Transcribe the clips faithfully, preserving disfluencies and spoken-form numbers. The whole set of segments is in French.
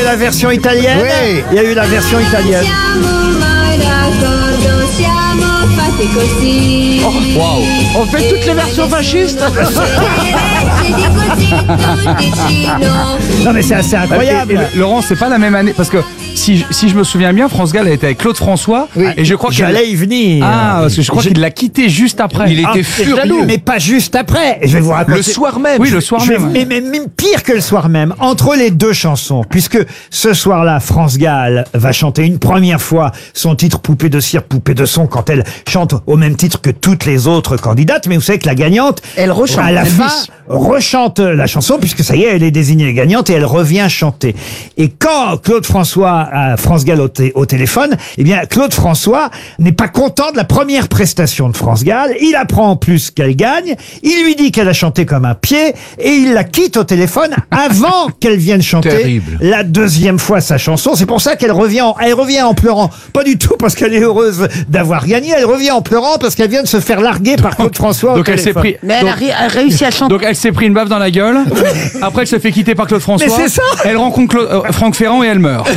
la version italienne. Oui. Il y a eu la version italienne. Oh, wow. On fait toutes les versions fascistes. Non mais c'est assez incroyable. Et, et, Laurent, c'est pas la même année parce que si, si je me souviens bien, France Gall a été avec Claude François Oui. et je crois qu'il J'allais y venir. Ah, parce que je crois Je- qu'il l'a quitté juste après. Il était Ah, furieux. Mais pas juste après. Et je vais vous raconter. Le soir même. Oui, le soir Je vais- même. mais, mais- mais pire que le soir même, entre les deux chansons, puisque ce soir-là, France Gall va chanter une première fois son titre Poupée de cire, Poupée de son, quand elle chante au même titre que toutes les autres candidates. Mais vous savez que la gagnante, Elle rechante, à la elle fin, glisse. rechante la chanson, puisque ça y est, elle est désignée gagnante et elle revient chanter. Et quand Claude François a France Gall au, té- au téléphone, eh bien, Claude François n'est pas content de la première prestation de France Gall. Il apprend en plus qu'elle gagne. Il lui dit qu'elle a chanté comme un pied et il la quitte au téléphone avant qu'elle vienne chanter Terrible. la deuxième fois sa chanson. C'est pour ça qu'elle revient, en, elle revient en pleurant. Pas du tout parce qu'elle est heureuse d'avoir gagné. Elle revient en pleurant parce qu'elle vient de se faire larguer par Claude François au Donc elle s'est téléphone. pris. Mais elle a, donc- ri- a réussi à chanter. Donc elle s'est pris une baffe dans la gueule. Après elle se fait quitter par Claude François. Mais c'est ça. Elle rencontre Claude- euh, Franck Ferrand et elle meurt.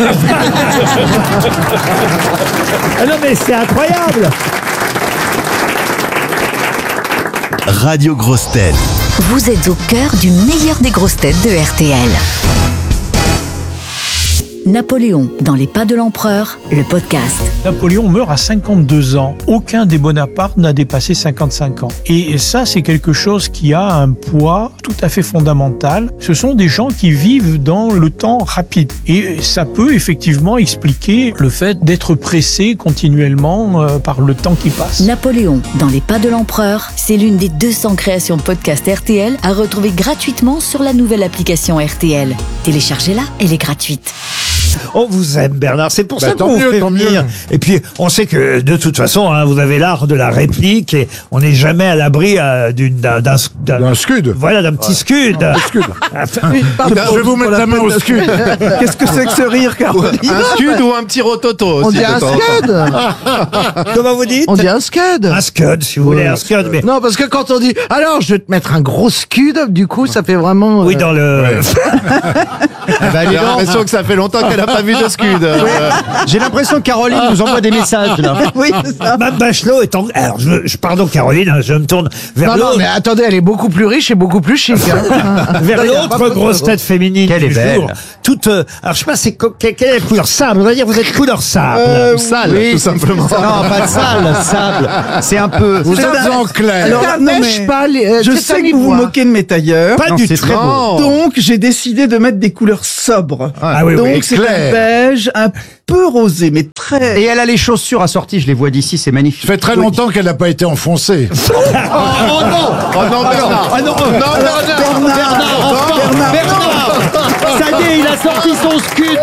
Ah non mais c'est incroyable. Radio Grosses Têtes. Vous êtes au cœur du meilleur des grosses têtes de R T L. Napoléon dans les pas de l'empereur, le podcast. Napoléon meurt à cinquante-deux ans. Aucun des Bonaparte n'a dépassé cinquante-cinq ans. Et ça, c'est quelque chose qui a un poids tout à fait fondamental. Ce sont des gens qui vivent dans le temps rapide. Et ça peut effectivement expliquer le fait d'être pressé continuellement euh, par le temps qui passe. Napoléon dans les pas de l'empereur, c'est l'une des deux cents créations podcast R T L à retrouver gratuitement sur la nouvelle application R T L. Téléchargez-la, elle est gratuite. On vous aime, Bernard. C'est pour Bah, ça tant qu'on vous mieux, fait tant venir. mieux. Et puis, on sait que de toute façon, hein, vous avez l'art de la réplique et on n'est jamais à l'abri euh, d'une- d'un, d'un, d'un- Un scud. Voilà, d'un petit scud. Scud. Enfin, Je vais vous mettre la main au scud. Qu'est-ce que c'est que ce rire, Caroline? Un scud ou un petit rototo On aussi, dit de un temps en temps. scud. comment vous dites? On dit un scud. Un scud, si vous voulez, un scud. Mais Non, parce que quand on dit alors je vais te mettre un gros scud, du coup ça fait vraiment. oui, euh, dans le. Ouais. J'ai l'impression que ça fait longtemps qu'elle n'a pas vu de scud. Euh, J'ai l'impression que Caroline nous envoie des messages là. Oui, c'est ça. Mme Bachelot est en. Alors, je, je pardon, Caroline, hein, je me tourne vers Non, non, l'autre. mais attendez, elle est beaucoup plus riche et beaucoup plus chic. Hein. Vers Il y a pas l'autre photo. grosse tête féminine Qu'elle du est belle. jour. Toute, euh, alors je sais pas, c'est co- quelle, quelle est la couleur sable. On va dire vous êtes couleur sable. Euh, sale, Oui, tout simplement. Non, pas de sable, sable. C'est un peu. Vous C'est êtes un- en clair. Alors, là, la non, mèche mais pâle, euh, Je c'est sais un que vous vous ivoire. moquez de mes tailleurs. Pas Non, du c'est tout. très beau. Non. Donc, j'ai décidé de mettre des couleurs sobres. Ah oui, Donc, oui. c'est un clair. beige, un peu rosé, mais très... Et elle a les chaussures assorties, je les vois d'ici, c'est magnifique. Ça fait très longtemps qu'elle n'a pas été enfoncée. Oh non, Bernard. Ah non, oh, Non, Bernard. Bernard, Bernard, ça y est, il a sorti son scud.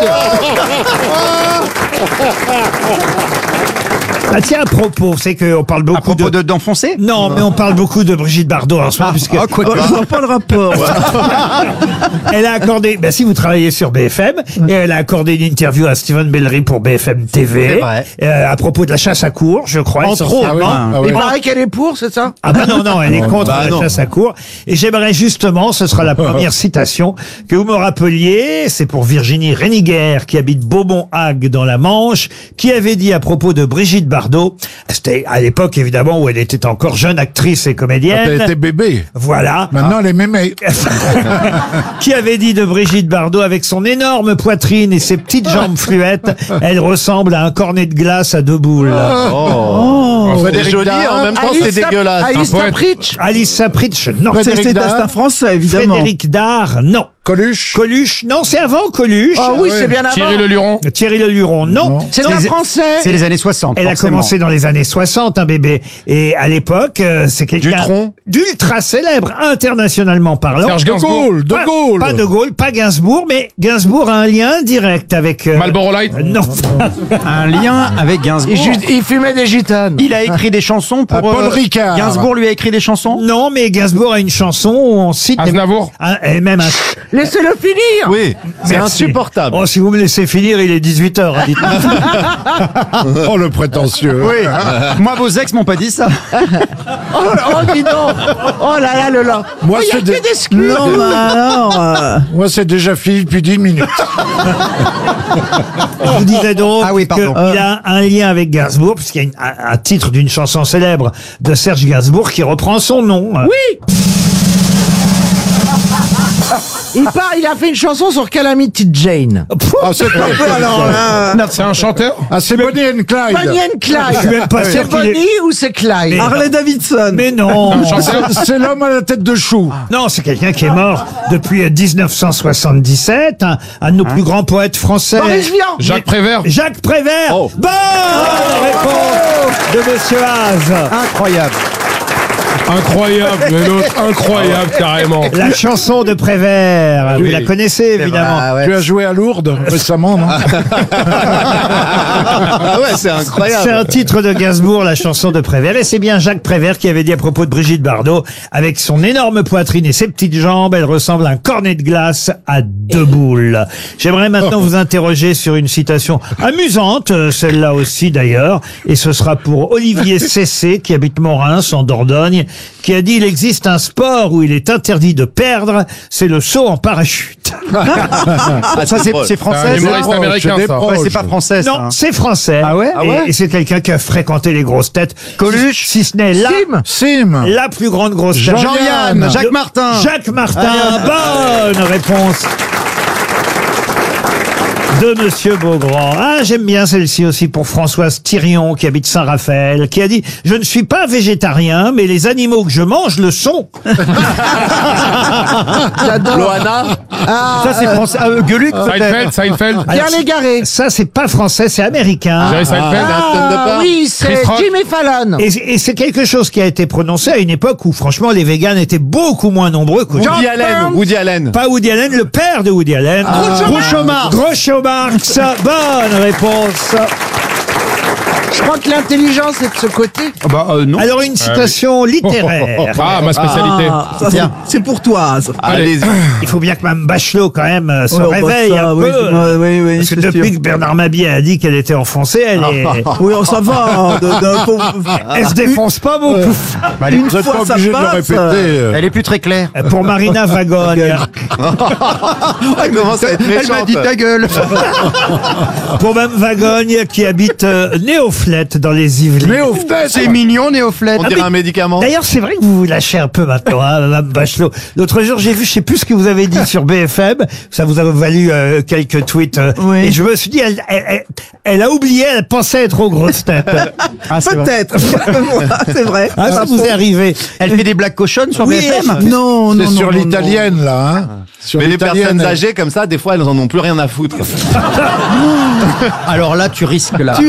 Ah tiens, à propos, c'est qu'on parle À beaucoup propos de... de d'enfoncer. Non, mais on parle beaucoup de Brigitte Bardot en ce moment, puisque Ah, quoi Oh, que- je vois pas le rapport. elle a accordé, ben si vous travaillez sur B F M, et elle a accordé une interview à Steven Bellery pour B F M T V, C'est vrai. euh, à propos de la chasse à cour, je crois. Entre autres, essentiellement. hein. Ah Il ouais. paraît qu'elle est pour, c'est ça? Ah bah non, non, elle est contre Bah la non. chasse à cour. Et j'aimerais justement, ce sera la première citation, que vous me rappeliez, c'est pour Virginie Réniguer, qui habite Beaumont-Hague dans la Manche, qui avait dit à propos de Brigitte Bardot, c'était à l'époque évidemment où elle était encore jeune actrice et Elle comédienne, était bébé. voilà, Maintenant, elle est mémé. qui avait dit de Brigitte Bardot, avec son énorme poitrine et ses petites jambes fluettes, elle ressemble à un cornet de glace à deux boules. Oh. C'est Frédéric joli, en même temps, c'est Alice Sap- dégueulasse. Alice Un poète. Sapritch. Alice Sapritch, non. C'est Frédéric c'est Dard. un français, évidemment. Frédéric Dard, non. Coluche. Coluche, non, c'est avant Coluche. Ah oui, ouais. c'est bien avant. Thierry Le Luron. Thierry Le Luron, non. Non. C'est Non, un les- français. C'est les années soixante. Elle a forcément. commencé dans les années soixante, un bébé. Et à l'époque, euh, c'est quelqu'un Dutronc. d'ultra célèbre, internationalement parlant. Serge De Gainsbourg. Gaulle. De Pas- Gaulle. Pas de Gaulle, pas Gainsbourg, mais Gainsbourg a un lien direct avec... euh, Marlboro Light. euh, non. Un lien avec Gainsbourg. Il, ju- il fumait des gitanes. Il a écrit des chansons pour. Ah, Paul Ricard. Gainsbourg lui a écrit des chansons. Non, mais Gainsbourg a une chanson où on cite... Aznavour. un- et même un... Laissez-le finir. Oui, c'est Merci. insupportable. Oh, si vous me laissez finir, il est dix-huit heures. Oh, le prétentieux. Oui. Moi, vos ex m'ont pas dit ça. Oh, oh, dis donc. Oh là là, le là. Moi, Oh, il y a c'est des- que des scuds. Non, mais alors. euh, Moi, c'est déjà fini depuis dix minutes. Je vous disais donc Ah oui, pardon. qu'il a un lien avec Gainsbourg, puisqu'il y a une- un, un titre d'une chanson célèbre de Serge Gainsbourg qui reprend son nom. Oui. Il part, il a fait une chanson sur Calamity Jane. Ah, c'est pas alors là, C'est un chanteur. Ah, c'est Bonnie and Clyde. Bonnie and Clyde. Je suis même pas sûr C'est qu'il est- Bonnie ou c'est Clyde? Mais- Harley Davidson. Mais non, C'est- C'est l'homme à la tête de chou. non, c'est quelqu'un qui est mort depuis dix-neuf cent soixante-dix-sept, un, un de nos plus grands poètes français. Boris Vian. Jacques Prévert. Jacques Prévert. Oh. Bonne réponse de Monsieur Haas. Incroyable. Incroyable, mais l'autre, incroyable, carrément. La chanson de Prévert, vous la connaissez évidemment. Ah ouais. Tu as joué à Lourdes récemment, non? Ah ouais, c'est C'est un incroyable. titre de Gainsbourg, la chanson de Prévert. Et c'est bien Jacques Prévert qui avait dit à propos de Brigitte Bardot, avec son énorme poitrine et ses petites jambes, elle ressemble à un cornet de glace à deux boules. J'aimerais maintenant vous interroger sur une citation amusante, euh, celle-là aussi d'ailleurs, et ce sera pour Olivier Cessé, qui habite Morins, en Dordogne, qui a dit « Il existe un sport où il est interdit de perdre, c'est le saut en parachute. Ah, Ça, c'est drôle. c'est Un français. humoriste ça américain, c'est des ça. pros. Ouais, c'est pas français, » ça. Non, c'est français. Ah ouais Et- Et, c'est quelqu'un qui a fréquenté les grosses têtes. Coluche. Si, si ce n'est là. Sim. Sim. La plus grande grosse tête. Jean-Yann. Jean-Yann, Jacques Martin. Jacques Martin, bonne réponse de Monsieur Beaugrand. Ah, j'aime bien celle-ci aussi pour Françoise Thirion, qui habite Saint-Raphaël, qui a dit « Je ne suis pas végétarien, mais les animaux que je mange le sont. Loana. Ça, c'est français. Ah, euh, Gueluc, Seinfeld, peut-être. Seinfeld. Pierre Légaré. » Ça, c'est pas français, c'est américain. Jerry Seinfeld. Ah oui, c'est Chris Rock. Jimmy Fallon. Et, et c'est quelque chose qui a été prononcé à une époque où, franchement, les véganes étaient beaucoup moins nombreux qu'aujourd'hui. Woody Allen. Woody Allen. Pas Woody Allen, le père de Woody Allen. Groucho Marx. Groucho Marx. Bonne réponse. Je crois que l'intelligence est de ce côté. Ah bah, euh, non. Alors, une citation littéraire. Ah, ma spécialité. Ah, ça, c'est- c'est pour toi. Az. Allez-y. Il faut bien que Mme Bachelot, quand même, euh, se Ouais, bah, réveille ça, un oui, peu. ouais, oui, oui, Parce que c'est depuis sûr. que Bernard Mabie a dit qu'elle était enfoncée, elle est... Oui, oh, ça va. de- de- faut- Elle se défonce pas beaucoup. Une Vous n'êtes fois pas ça obligé de le passe, répéter. euh, euh. Elle est plus très claire. Pour Marina Vagogne. Elle commence à être Elle m'a méchante. dit ta gueule. Pour Mme Vagogne, qui habite euh, Néoflette, dans les Yvelines. Néophyte. C'est mignon, Néoflette. On dirait un médicament. D'ailleurs, c'est vrai que vous vous lâchez un peu maintenant, hein, Mme Bachelot. L'autre jour, j'ai vu, je sais plus ce que vous avez dit sur B F M. Ça vous a valu euh, quelques tweets. euh, Oui. Et je me suis dit, elle, elle, elle, elle a oublié, elle pensait être aux grosses têtes. Ah, c'est vrai. Peut-être. c'est vrai. Ah, ça vous est arrivé. Elle fait des blagues cochonnes sur Oui, B F M. Non, non, C'est non. sur non, l'italienne, là. Hein. Sur Mais les l'italienne, personnes elle- âgées comme ça, des fois, elles en ont plus rien à foutre. Alors là, tu risques là.